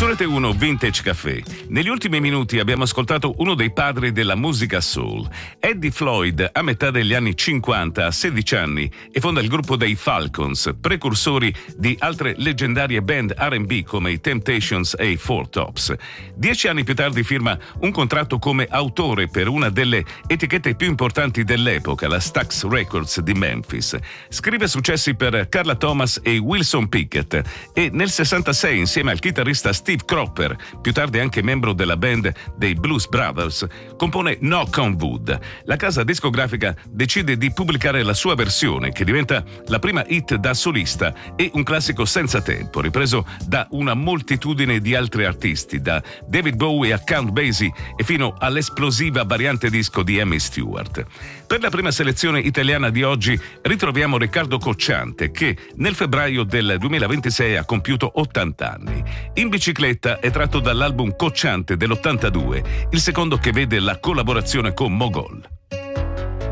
Su Rete 1 Vintage Café. Negli ultimi minuti abbiamo ascoltato uno dei padri della musica soul. Eddie Floyd, a metà degli anni 50, ha 16 anni e fonda il gruppo dei Falcons, precursori di altre leggendarie band R&B come i Temptations e i Four Tops. 10 anni più tardi firma un contratto come autore per una delle etichette più importanti dell'epoca, la Stax Records di Memphis. Scrive successi per Carla Thomas e Wilson Pickett e nel 66, insieme al chitarrista Steve Cropper, più tardi anche membro della band dei Blues Brothers, compone Knock on Wood. La casa discografica decide di pubblicare la sua versione, che diventa la prima hit da solista e un classico senza tempo, ripreso da una moltitudine di altri artisti, da David Bowie a Count Basie e fino all'esplosiva variante disco di Amy Stewart. Per la prima selezione italiana di oggi ritroviamo Riccardo Cocciante, che nel febbraio del 2026 ha compiuto 80 anni. In bicicletta è tratto dall'album Cocciante dell'82, il secondo che vede la collaborazione con Mogol.